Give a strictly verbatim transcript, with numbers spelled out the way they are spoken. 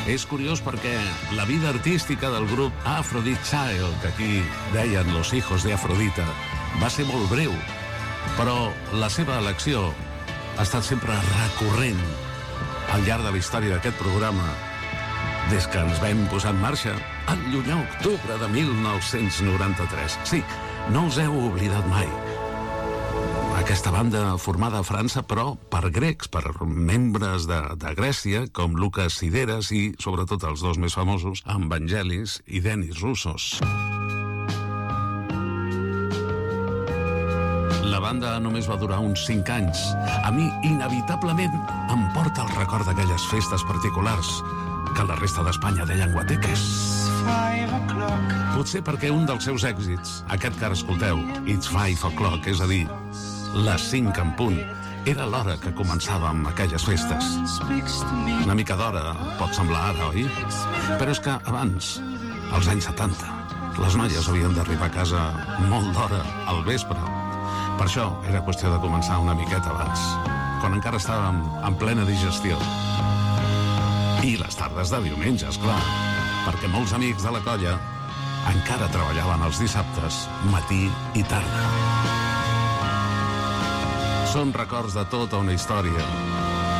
És curiós perquè la vida artística del grup Aphrodite Child, que aquí deien los hijos de Afrodita, va ser molt breu, però la seva elecció ha estat sempre recurrent al llarg de la història d'aquest programa, des que ens vam posar en marxa al llunyà octubre de mil nou-cents noranta-tres. Sí, no us heu oblidat mai. Aquesta banda formada a França, però per grecs, per membres de, de Grècia, com Lucas Sideras i, sobretot, els dos més famosos, Vangelis i Denis Roussos. La banda només va durar uns cinc anys. A mi, inevitablement, em porta el record d'aquelles festes particulars que la resta d'Espanya deien guateques. Potser perquè un dels seus èxits, aquest que ara escolteu, It's Five O'Clock, és a dir, les cinc en punt, era l'hora que començàvem aquelles festes. Una mica d'hora pot semblar ara, oi? Però és que abans, als anys setanta, les noies havien d'arribar a casa molt d'hora, al vespre. Per això era qüestió de començar una miqueta abans, quan encara estàvem en plena digestió. I les tardes de diumenge, esclar, perquè molts amics de la colla encara treballaven els dissabtes, matí i tarda. Són records de tota una història.